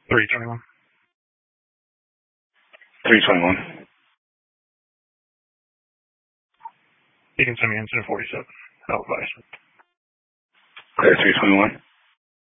321. 321. You can send me incident 47. I'll advise. Clear 321.